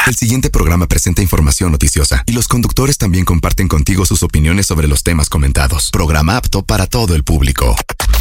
El siguiente programa presenta información noticiosa y los conductores también comparten contigo sus opiniones sobre los temas comentados. Programa apto para todo el público.